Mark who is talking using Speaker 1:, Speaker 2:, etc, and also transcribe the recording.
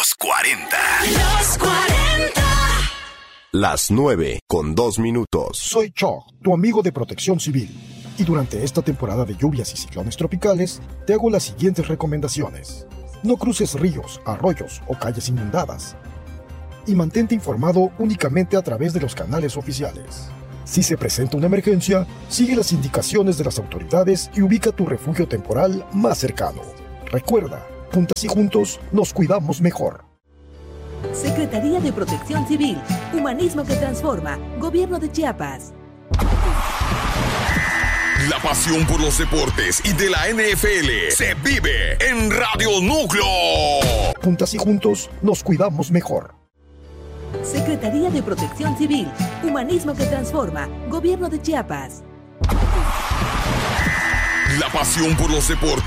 Speaker 1: Los 40.
Speaker 2: Los 40.
Speaker 3: Las 9:02.
Speaker 4: Soy Cho, tu amigo de Protección Civil. Y durante esta temporada de lluvias y ciclones tropicales, te hago las siguientes recomendaciones. No cruces ríos, arroyos o calles inundadas. Y mantente informado únicamente a través de los canales oficiales. Si se presenta una emergencia, sigue las indicaciones de las autoridades y ubica tu refugio temporal más cercano. Recuerda, juntas y juntos nos cuidamos mejor.
Speaker 5: Secretaría de Protección Civil, Humanismo que Transforma, Gobierno de Chiapas.
Speaker 1: La pasión por los deportes y de la NFL se vive en Radio Núcleo.
Speaker 4: Juntas y juntos nos cuidamos mejor.
Speaker 5: Secretaría de Protección Civil, Humanismo que Transforma, Gobierno de Chiapas.
Speaker 1: La pasión por los deportes